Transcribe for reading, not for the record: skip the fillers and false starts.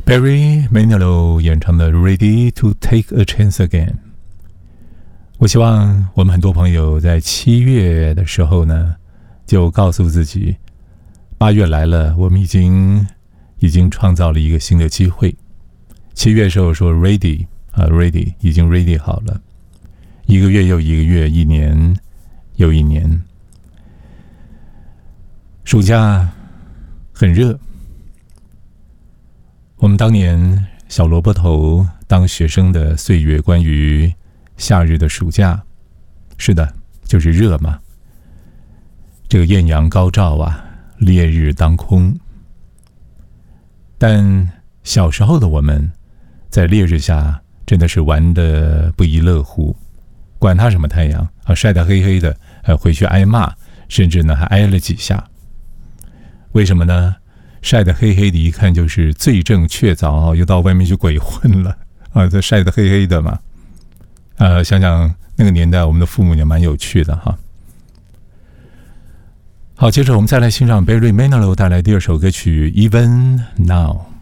Barry Manilow 演唱的 Ready to Take a Chance Again。 我希望我们很多朋友在7月的时候呢，就告诉自己8月来了，我们已经创造了一个新的机会。7月的时候说 ready ready 已经 ready 好了，一个月又一个月，一年又一年。暑假很热，我们当年小萝卜头当学生的岁月，关于夏日的暑假，是的，就是热嘛。这个艳阳高照啊，烈日当空。但小时候的我们，在烈日下真的是玩得不亦乐乎，管他什么太阳啊，晒得黑黑的，回去挨骂，甚至呢还挨了几下。为什么呢？晒得黑黑的，一看就是罪证确凿，又到外面去鬼混了啊！这晒得黑黑的嘛，想想那个年代，我们的父母也蛮有趣的哈。好，接着我们再来欣赏 Barry Manilow 带来第二首歌曲《Even Now》。